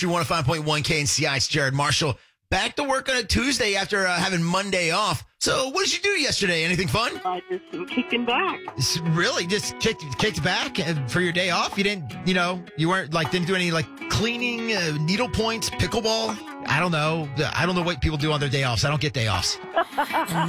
105.1 KNCI. It's Jared Marshall. Back to work on a Tuesday after having Monday off. So what did you do yesterday? Anything fun? I just am kicking back. Really? Just kicked back for your day off? You didn't, you weren't didn't do any cleaning, needle points, pickleball? I don't know. I don't know what people do on their day offs. I don't get day offs.